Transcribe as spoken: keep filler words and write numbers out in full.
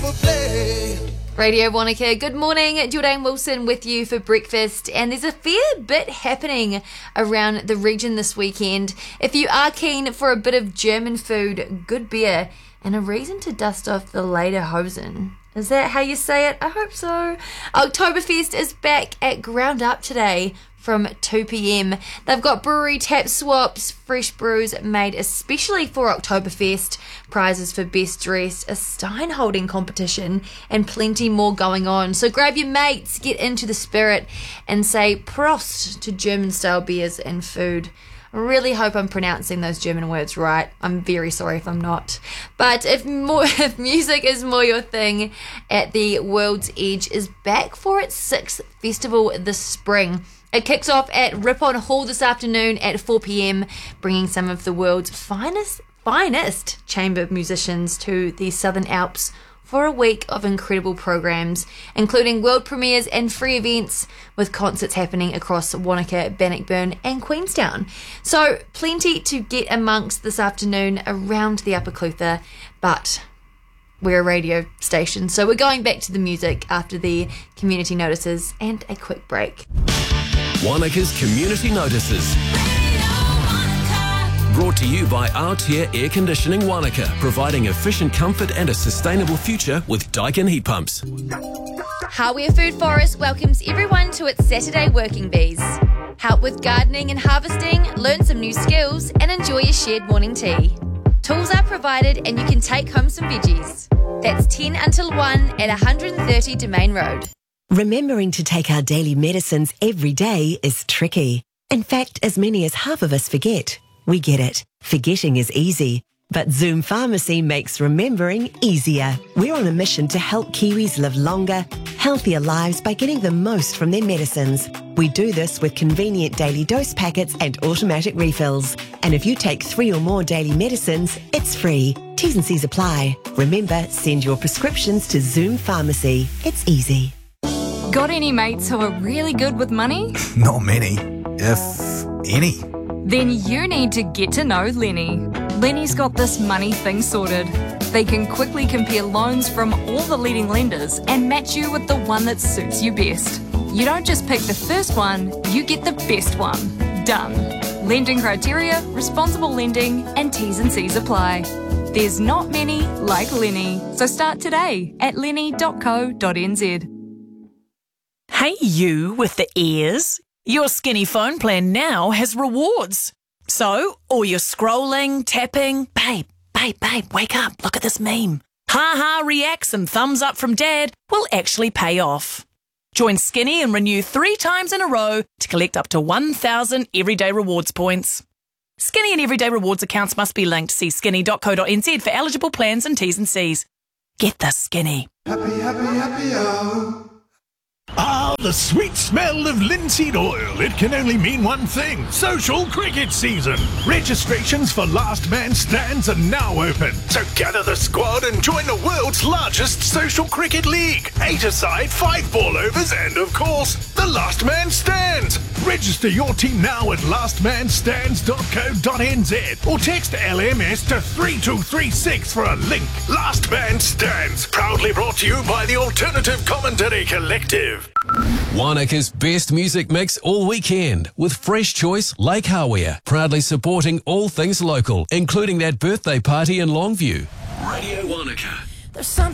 people play. Radio Wanaka, good morning. Jordan Wilson with you for breakfast, and there's a fair bit happening around the region this weekend. If you are keen for a bit of German food, good beer, and a reason to dust off the lederhosen. Is that how you say it? I hope so. Oktoberfest is back at Ground Up today from two p.m. They've got brewery tap swaps, fresh brews made especially for Oktoberfest, prizes for best dressed, a Stein holding competition, and plenty more going on. So grab your mates, get into the spirit, and say Prost to German-style beers and food. I really hope I'm pronouncing those German words right. I'm very sorry if I'm not. But if more, if music is more your thing, At the World's Edge is back for its sixth festival this spring. It kicks off at Ripon Hall this afternoon at four p.m, bringing some of the world's finest, finest chamber musicians to the Southern Alps for a week of incredible programs, including world premieres and free events, with concerts happening across Wanaka, Bannockburn and Queenstown. So plenty to get amongst this afternoon around the Upper Clutha, but we're a radio station, so we're going back to the music after the community notices and a quick break. Wanaka's Community Notices. Brought to you by Altair Air Conditioning Wanaka, providing efficient comfort and a sustainable future with Daikin heat pumps. Hawea Food Forest welcomes everyone to its Saturday Working Bees. Help with gardening and harvesting, learn some new skills, and enjoy a shared morning tea. Tools are provided and you can take home some veggies. That's ten until one at one hundred thirty Domain Road. Remembering to take our daily medicines every day is tricky. In fact, as many as half of us forget. We get it. Forgetting is easy. But Zoom Pharmacy makes remembering easier. We're on a mission to help Kiwis live longer, healthier lives by getting the most from their medicines. We do this with convenient daily dose packets and automatic refills. And if you take three or more daily medicines, it's free. T's and C's apply. Remember, send your prescriptions to Zoom Pharmacy. It's easy. Got any mates who are really good with money? Not many, if any. Then you need to get to know Lenny. Lenny's got this money thing sorted. They can quickly compare loans from all the leading lenders and match you with the one that suits you best. You don't just pick the first one, you get the best one. Done. Lending criteria, responsible lending, and T's and C's apply. There's not many like Lenny, so start today at lenny dot co dot n z. Hey you with the ears. Your Skinny phone plan now has rewards. So, all your scrolling, tapping, babe, babe, babe, wake up, look at this meme. Ha-ha reacts and thumbs up from dad will actually pay off. Join Skinny and renew three times in a row to collect up to one thousand Everyday Rewards points. Skinny and Everyday Rewards accounts must be linked. See skinny dot co dot n z for eligible plans and T's and C's. Get the Skinny. Happy, happy, happy, oh. Ah, the sweet smell of linseed oil. It can only mean one thing. Social cricket season. Registrations for Last Man Stands are now open. So gather the squad and join the world's largest social cricket league. Eight-a-side, five ball overs, and of course, the Last Man Stands. Register your team now at last man stands dot co dot n z or text L M S to three two three six for a link. Last Man Stands. Proudly brought to you by the Alternative Commentary Collective. Wanaka's best music mix all weekend with Fresh Choice Lake Hawea, proudly supporting all things local, including that birthday party in Longview. Radio Wanaka. There's something